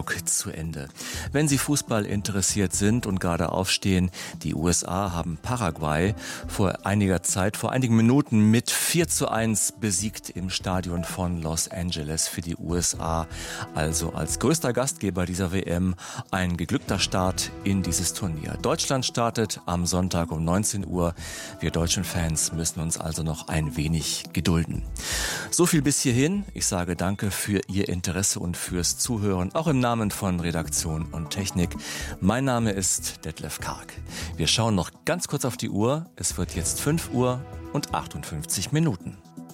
Eindruck zu Ende. Wenn Sie Fußball interessiert sind und gerade aufstehen, die USA haben Paraguay vor einigen Minuten mit 4:1 besiegt im Stadion von Los Angeles für die USA. Also als größter Gastgeber dieser WM ein geglückter Start in dieses Turnier. Deutschland startet am Sonntag um 19 Uhr. Wir deutschen Fans müssen uns also noch ein wenig gedulden. So viel bis hierhin. Ich sage danke für Ihr Interesse und fürs Zuhören, auch im Namen von Redaktion und Technik. Mein Name ist Detlef Karg. Wir schauen noch ganz kurz auf die Uhr. Es wird jetzt 5:58 Uhr.